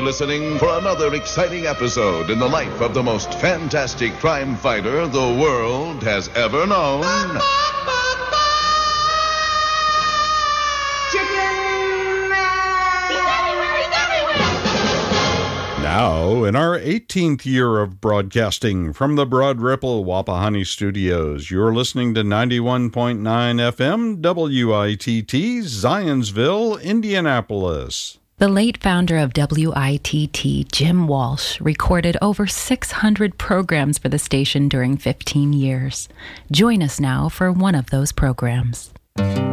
listening for another exciting episode in the life of the most fantastic crime fighter the world has ever known. Now, in our 18th year of broadcasting from the Broad Ripple Wapahani Studios, you're listening to 91.9 FM WITT, Zionsville, Indianapolis. The late founder of WITT, Jim Walsh, recorded over 600 programs for the station during 15 years. Join us now for one of those programs.